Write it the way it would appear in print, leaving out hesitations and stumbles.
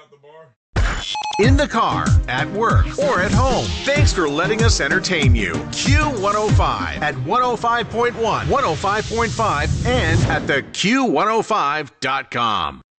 In the car, at work, or at home. Thanks for letting us entertain you. Q105 at 105.1, 105.5, and at the Q105.com.